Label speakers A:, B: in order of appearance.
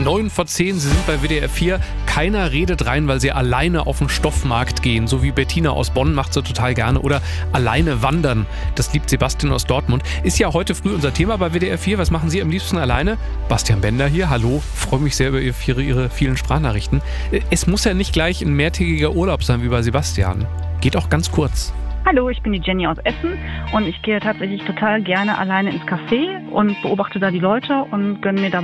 A: 9:10, Sie sind bei WDR 4. Keiner redet rein, weil Sie alleine auf den Stoffmarkt gehen. So wie Bettina aus Bonn macht sie total gerne. Oder alleine wandern. Das liebt Sebastian aus Dortmund. Ist ja heute früh unser Thema bei WDR 4. Was machen Sie am liebsten alleine? Bastian Bender hier. Hallo. Freue mich sehr über Ihre vielen Sprachnachrichten. Es muss ja nicht gleich ein mehrtägiger Urlaub sein wie bei Sebastian. Geht auch ganz kurz.
B: Hallo, ich bin die Jenny aus Essen und ich gehe tatsächlich total gerne alleine ins Café und beobachte da die Leute und gönne mir dabei